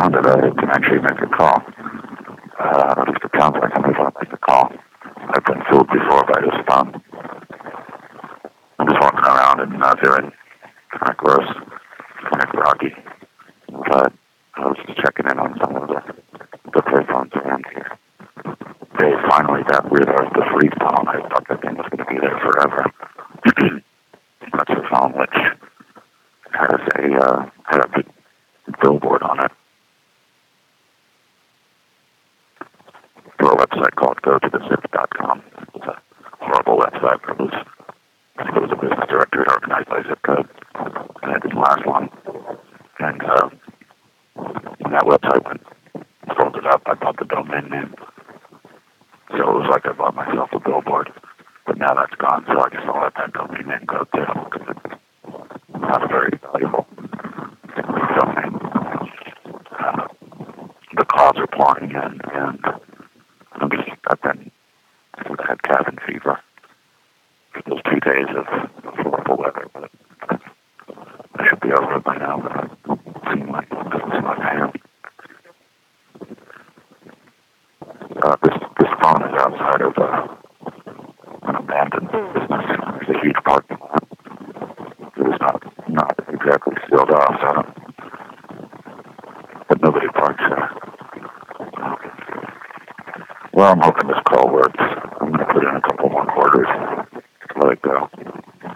found that I can actually make a call. At least it sounds like I'm able to make a call. I've been fooled before by this phone. I'm just walking around and feeling kind of gross, kind of groggy. But I was just checking in on some of the payphones around here. They finally got rid of the free phone. I thought that thing was going to be there forever. That's a phone which had a big billboard on it. For a website called GoToTheZip.com. It's a horrible website. I think it was a business directory organized by zip code. And it didn't last long. And when that website went folded up, I bought the domain name. So it was like I bought myself a billboard. But now that's gone, so I guess I'll let that domain name go too, because it's not a very valuable domain. The calls are pouring in, and I had cabin fever for those 2 days of horrible weather, but I should be over it by now, but I seem like it's my hand. This phone is outside of an abandoned business. There's a huge parking lot. It was not exactly sealed off, but nobody parks there. Well, I'm hoping this call works. I'm going to put in a couple more quarters.